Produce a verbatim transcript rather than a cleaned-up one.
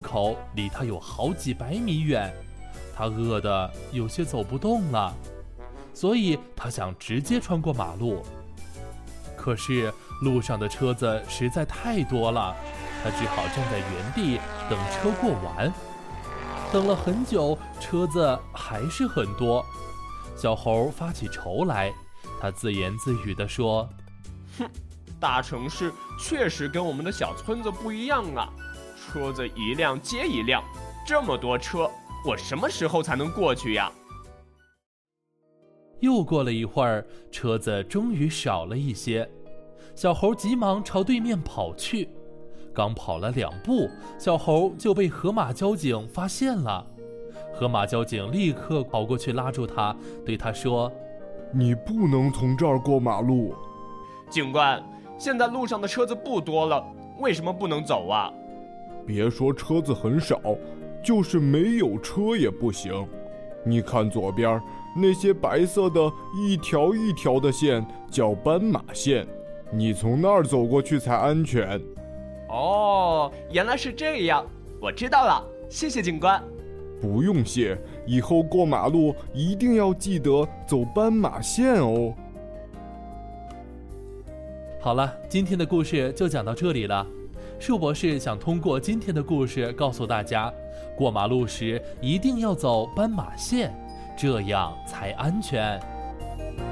口离他有好几百米远，他饿得有些走不动了，所以他想直接穿过马路。可是路上的车子实在太多了，他只好站在原地等车过完。等了很久，车子还是很多。小猴发起愁来，他自言自语地说： 哼，大城市确实跟我们的小村子不一样啊，车子一辆接一辆，这么多车，我什么时候才能过去呀？ 又过了一会儿，车子终于少了一些，小猴急忙朝对面跑去。刚跑了两步，小猴就被河马交警发现了。河马交警立刻跑过去拉住他，对他说： 你不能从这儿过马路。 警官，现在路上的车子不多了，为什么不能走啊？ 别说车子很少，就是没有车也不行。你看左边那些白色的一条一条的线叫斑马线，你从那儿走过去才安全。 哦，原来是这样，我知道了，谢谢警官。 不用谢，以后过马路一定要记得走斑马线哦。 好了，今天的故事就讲到这里了。树博士想通过今天的故事告诉大家，过马路时一定要走斑马线，这样才安全。